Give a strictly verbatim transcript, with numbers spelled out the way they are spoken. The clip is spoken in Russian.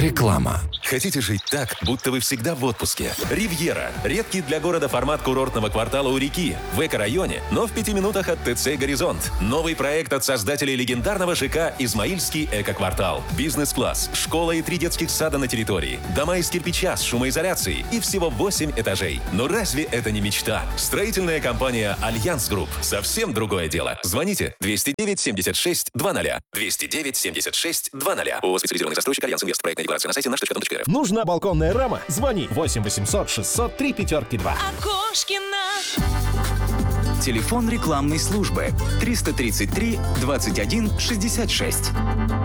Реклама. Хотите жить так, будто вы всегда в отпуске? Ривьера. Редкий для города формат курортного квартала у реки. В эко-районе, но в пяти минутах от ТЦ «Горизонт». Новый проект от создателей легендарного ЖК «Измаильский эко-квартал». Бизнес-класс, школа и три детских сада на территории. Дома из кирпича с шумоизоляцией и всего восемь этажей. Но разве это не мечта? Строительная компания «Альянс Групп». Совсем другое дело. Звоните двести девять семьдесят шесть двадцать. двести девять семьдесят шесть двадцать. ООО «Специализированный застройщик Альянс Инвест». Проектная декларация на сайте наш точка ком точка эр эф. Нужна балконная рама? Звони восемь восемьсот шестьсот три пятерки два. Окошкина. Телефон рекламной службы триста тридцать три двадцать один шестьдесят шесть.